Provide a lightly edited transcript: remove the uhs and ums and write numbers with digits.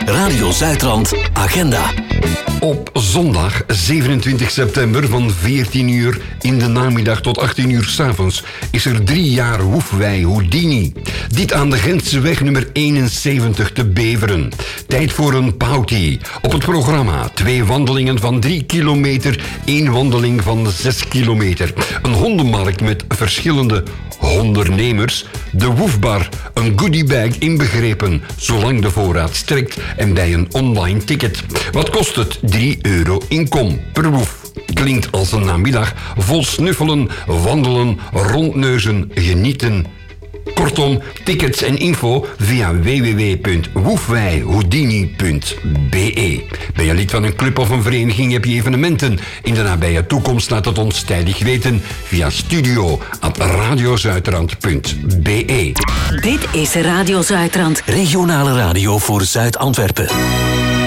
Radio Zuidrand Agenda. Op zondag 27 september van 14 uur in de namiddag tot 18 uur 's avonds is er 3 jaar Woefwij Houdini. Dit aan de Gentseweg nummer 71 te Beveren. Tijd voor een pauty. Op het programma 2 wandelingen van 3 kilometer, 1 wandeling van 6 kilometer. Een hondenmarkt met verschillende hondernemers. De Woefbar, een goodiebag inbegrepen, zolang de voorraad strekt en bij een online ticket. Wat kost het? €3 inkom per woef. Klinkt als een namiddag vol snuffelen, wandelen, rondneuzen, genieten. Kortom, tickets en info via www.woefwijhoudini.be. Ben je lid van een club of een vereniging, heb je evenementen in de nabije toekomst, laat het ons tijdig weten via studio@radiozuidrand.be. Dit is Radio Zuidrand, regionale radio voor Zuid-Antwerpen.